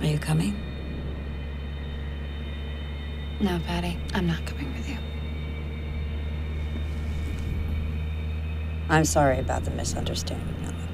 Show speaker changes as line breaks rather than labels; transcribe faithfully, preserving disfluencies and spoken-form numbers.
Are you coming?
No, Patty, I'm not coming with you.
I'm sorry about the misunderstanding, Ellen.